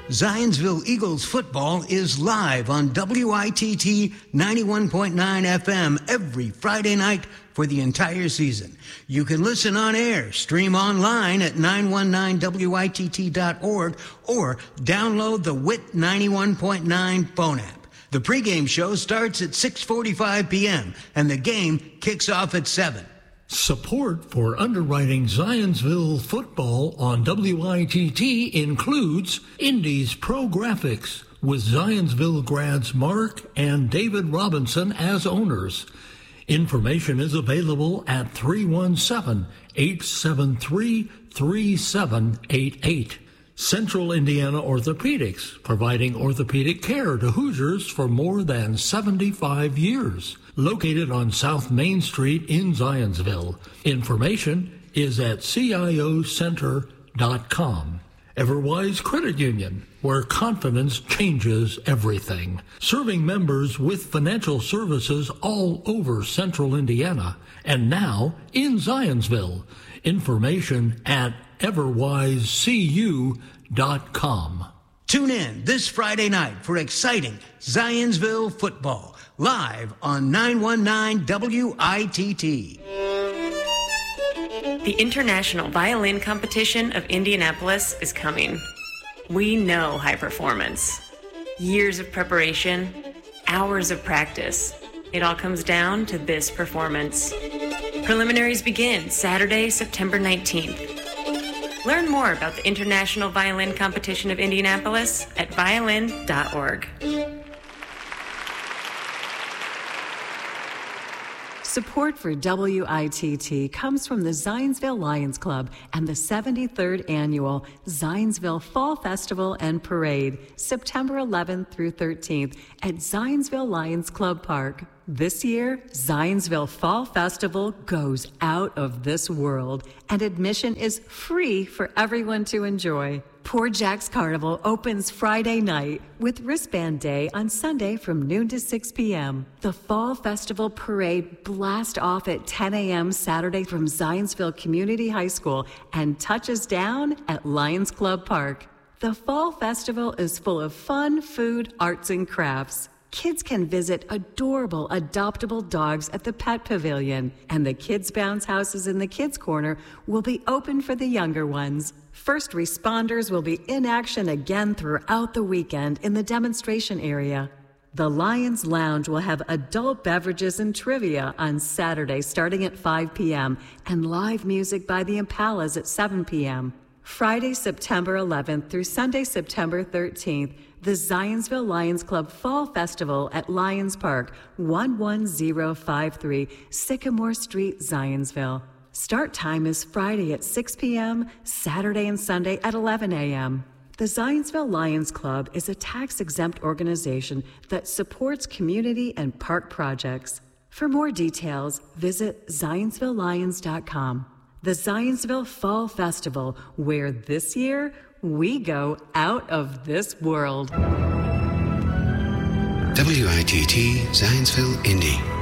Zionsville Eagles football is live on WITT 91.9 FM every Friday night for the entire season. You can listen on air, stream online at 919witt.org, or download the WIT 91.9 phone app. The pregame show starts at 6:45 p.m. and the game kicks off at 7. Support for underwriting Zionsville football on WITT includes Indy's Pro Graphics with Zionsville grads Mark and David Robinson as owners. Information is available at 317-873-3788. Central Indiana Orthopedics, providing orthopedic care to Hoosiers for more than 75 years. Located on South Main Street in Zionsville. Information is at ciocenter.com. Everwise Credit Union, where confidence changes everything. Serving members with financial services all over Central Indiana and now in Zionsville. Information at everwisecu.com. Tune in this Friday night for exciting Zionsville football, live on 919 WITT. The International Violin Competition of Indianapolis is coming. We know high performance. Years of preparation, hours of practice. It all comes down to this performance. Preliminaries begin Saturday, September 19th. Learn more about the International Violin Competition of Indianapolis at violin.org. Support for WITT comes from the Zionsville Lions Club and the 73rd Annual Zionsville Fall Festival and Parade, September 11th through 13th at Zionsville Lions Club Park. This year, Zionsville Fall Festival goes out of this world, and admission is free for everyone to enjoy. Poor Jack's Carnival opens Friday night with Wristband Day on Sunday from noon to 6 p.m. The Fall Festival Parade blasts off at 10 a.m. Saturday from Zionsville Community High School and touches down at Lions Club Park. The Fall Festival is full of fun, food, arts, and crafts. Kids can visit adorable adoptable dogs at the Pet Pavilion, and the Kids Bounce houses in the Kids Corner will be open for the younger ones. First responders will be in action again throughout the weekend in the demonstration area. The Lions Lounge will have adult beverages and trivia on Saturday starting at 5 p.m. and live music by the Impalas at 7 p.m. Friday, September 11th through Sunday, September 13th, the Zionsville Lions Club Fall Festival at Lions Park, 11053 Sycamore Street, Zionsville. Start time is Friday at 6 p.m., Saturday and Sunday at 11 a.m. The Zionsville Lions Club is a tax-exempt organization that supports community and park projects. For more details, visit ZionsvilleLions.com. The Zionsville Fall Festival, where this year we go out of this world. WITT Zionsville, Indy.